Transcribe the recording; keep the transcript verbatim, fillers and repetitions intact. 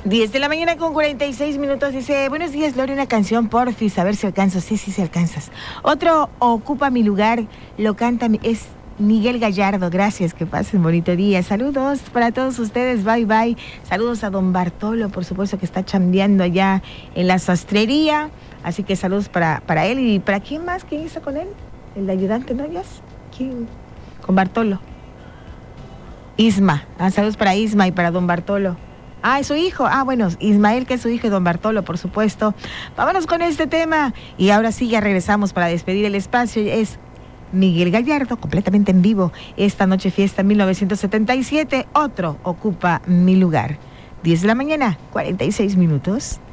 diez de la mañana con cuarenta y seis minutos. Dice, buenos días, Lore, una canción, porfis, a ver si alcanzo. Sí, sí, sí alcanzas. Otro ocupa mi lugar, lo canta, es Miguel Gallardo. Gracias, que pasen bonito día. Saludos para todos ustedes, bye, bye. Saludos a don Bartolo, por supuesto, que está chambeando allá en la sastrería. Así que saludos para, para él. ¿Y para quién más? ¿Quién hizo con él? ¿El ayudante, no? ¿Quién? Con Bartolo. Isma. Ah, saludos para Isma y para don Bartolo. Ah, es su hijo. Ah, bueno, Ismael, que es su hijo, y don Bartolo, por supuesto. Vámonos con este tema. Y ahora sí, ya regresamos para despedir el espacio. Es Miguel Gallardo, completamente en vivo. Esta noche fiesta mil novecientos setenta y siete. Otro ocupa mi lugar. diez de la mañana, cuarenta y seis minutos.